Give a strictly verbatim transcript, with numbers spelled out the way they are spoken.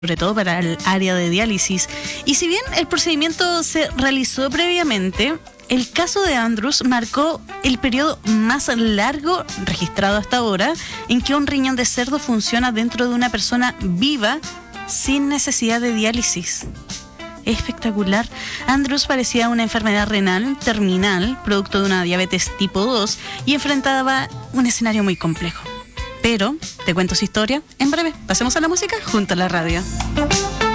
sobre todo para el área de diálisis. Y si bien el procedimiento se realizó previamente, el caso de Andrews marcó el periodo más largo registrado hasta ahora en que un riñón de cerdo funciona dentro de una persona viva sin necesidad de diálisis. Espectacular. Andrews padecía una enfermedad renal terminal, producto de una diabetes tipo dos, y enfrentaba un escenario muy complejo. Pero te cuento su historia en breve. Pasemos a la música junto a la radio.